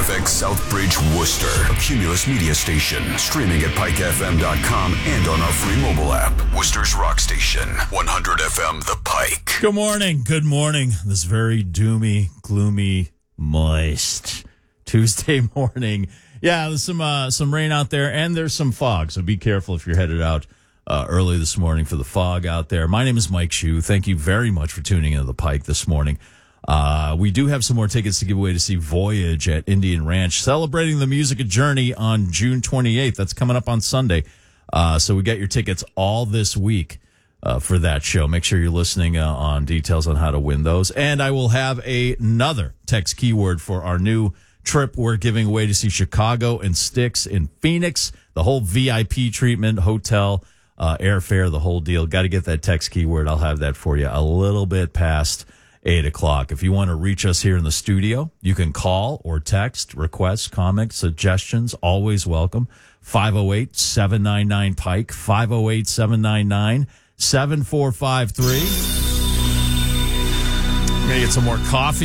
KFX Southbridge, Worcester, a Cumulus media station, streaming at pikefm.com and on our free mobile app. Worcester's rock station, 100 FM The Pike. Good morning. Good morning. This very doomy, gloomy, moist Tuesday morning. Yeah, there's some rain out there, and there's some fog, so be careful if you're headed out early this morning for the fog out there. My name is Mike Shue. Thank you very much for tuning into the Pike this morning. We do have some more tickets to give away to see Voyage at Indian Ranch, celebrating the music of Journey on June 28th. That's coming up on Sunday. So we got your tickets all this week for that show. Make sure you're listening on details on how to win those. And I will have another text keyword for our new trip we're giving away to see Chicago and Styx in Phoenix. The whole VIP treatment, hotel, airfare, the whole deal. Got to get that text keyword. I'll have that for you a little bit past 8 o'clock. If you want to reach us here in the studio, you can call or text, requests, comments, suggestions, always welcome. 508-799-PIKE, 508-799-7453. We're going to get some more coffee.